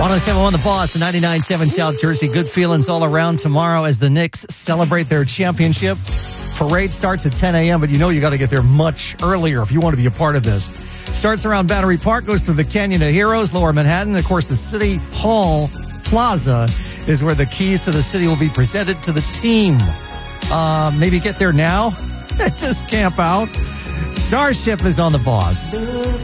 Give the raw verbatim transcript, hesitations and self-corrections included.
oh seven point one The Boss and ninety-nine point seven South Jersey. Good feelings all around tomorrow as the Knicks celebrate their championship. Parade starts at ten a.m., but you know you got to get there much earlier if you want to be a part of this. Starts around Battery Park, goes through the Canyon of Heroes, Lower Manhattan. And of course, the City Hall Plaza is where the keys to the city will be presented to the team. Uh, maybe get there now. Just camp out. Starship is on The Boss.